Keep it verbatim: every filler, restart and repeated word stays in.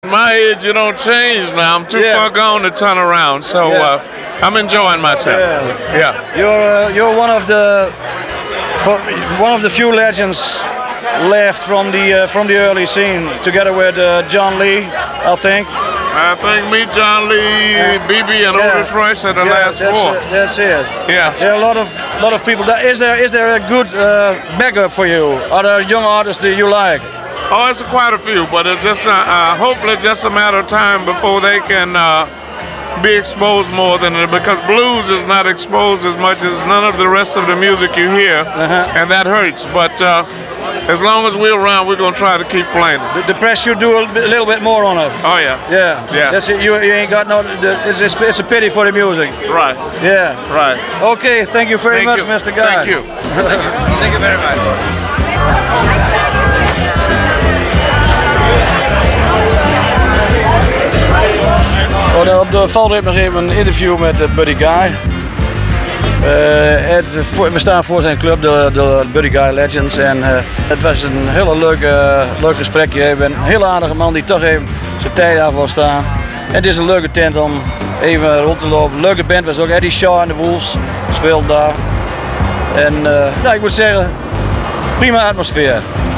My age, you don't change now. I'm too Yeah. far gone to turn around. So Yeah. uh, I'm enjoying myself. Yeah. Yeah. You're uh, you're one of the for, one of the few legends left from the uh, from the early scene, together with uh, John Lee, I think. I think me, John Lee, Yeah. B B, and Yeah. Otis Rice are the Yeah, last that's, four. uh, that's it. Yeah. There are a lot of lot of people. That, is there is there a good uh, backup for you? Are there young artists that you like? Oh, it's quite a few, but it's just uh, uh, hopefully just a matter of time before they can uh, be exposed more than it, because blues is not exposed as much as none of the rest of the music you hear, Uh-huh. and that hurts. But uh, as long as we're around, we're gonna try to keep playing. The, the press should do a, li- a little bit more on it. Oh yeah. Yeah, Yeah. That's it. You, you ain't got no. The, it's, it's, it's a pity for the music. Right. Yeah. Right. Okay. Thank you very Thank much, you. Mister Guy. Thank you. Thank you very much. Oh, nou, op de valreep nog even een interview met uh, Buddy Guy. Uh, het, voor, we staan voor zijn club, de, de Buddy Guy Legends. En uh, het was een hele leuke, leuk gesprekje. Ik ben een hele aardige man die toch even zijn tijd af wil staan. En het is een leuke tent om even rond te lopen. Leuke band was ook Eddie Shaw en de Wolves speelden daar. En uh, nou, ik moet zeggen, prima atmosfeer.